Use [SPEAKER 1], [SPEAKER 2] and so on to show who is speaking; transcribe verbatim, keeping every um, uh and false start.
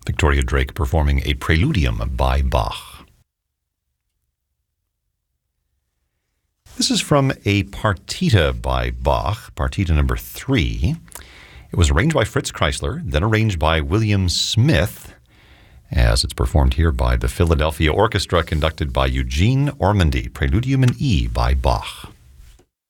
[SPEAKER 1] Victoria Drake performing a Preludium by Bach. This is from a partita by Bach, partita number three. It was arranged by Fritz Kreisler, then arranged by William Smith, as it's performed here by the Philadelphia Orchestra, conducted by Eugene Ormandy, Preludium in E by Bach.